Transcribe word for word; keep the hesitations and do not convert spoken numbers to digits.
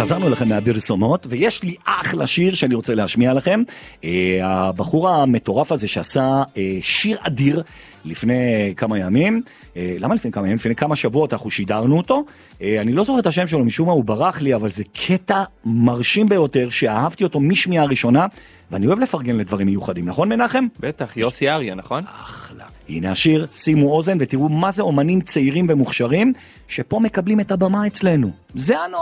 חזרנו לכם מהפרסומות, ויש לי אחלה שיר שאני רוצה להשמיע לכם. הבחור המטורף הזה שעשה שיר אדיר לפני כמה ימים, למה לפני כמה ימים? לפני כמה שבועות אנחנו שידרנו אותו. אני לא זוכר את השם שלו, משום מה הוא ברח לי, אבל זה קטע מרשים ביותר, שאהבתי אותו משמיעה הראשונה, ואני אוהב לפרגן לדברים מיוחדים, נכון מנחם? בטח, יוסי אריה, נכון? אחלה. הנה השיר, שימו אוזן ותראו מה זה אומנים צעירים ומוכשרים, שפה מקבלים את הבמה אצלנו. זה הנוער.